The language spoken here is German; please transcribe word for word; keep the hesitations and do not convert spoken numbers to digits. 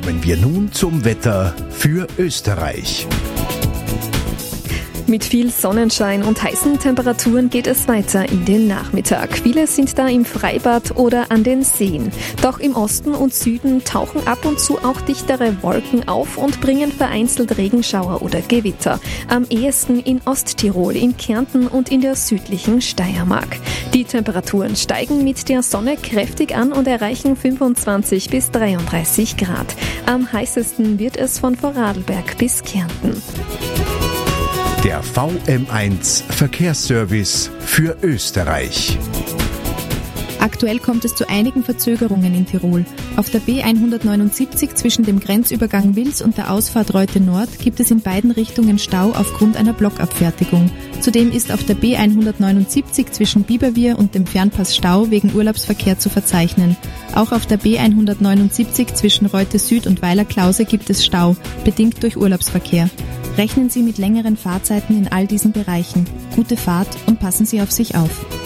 Kommen wir nun zum Wetter für Österreich. Mit viel Sonnenschein und heißen Temperaturen geht es weiter in den Nachmittag. Viele sind da im Freibad oder an den Seen. Doch im Osten und Süden tauchen ab und zu auch dichtere Wolken auf und bringen vereinzelt Regenschauer oder Gewitter. Am ehesten in Osttirol, in Kärnten und in der südlichen Steiermark. Die Temperaturen steigen mit der Sonne kräftig an und erreichen fünfundzwanzig bis dreiunddreißig Grad. Am heißesten wird es von Vorarlberg bis Kärnten. Der V M eins Verkehrsservice für Österreich. Aktuell kommt es zu einigen Verzögerungen in Tirol. Auf der B hundertneunundsiebzig zwischen dem Grenzübergang Wils und der Ausfahrt Reute Nord gibt es in beiden Richtungen Stau aufgrund einer Blockabfertigung. Zudem ist auf der B hundertneunundsiebzig zwischen Biberwier und dem Fernpass Stau wegen Urlaubsverkehr zu verzeichnen. Auch auf der B hundertneunundsiebzig zwischen Reute Süd und Weilerklause gibt es Stau, bedingt durch Urlaubsverkehr. Rechnen Sie mit längeren Fahrzeiten in all diesen Bereichen. Gute Fahrt und passen Sie auf sich auf.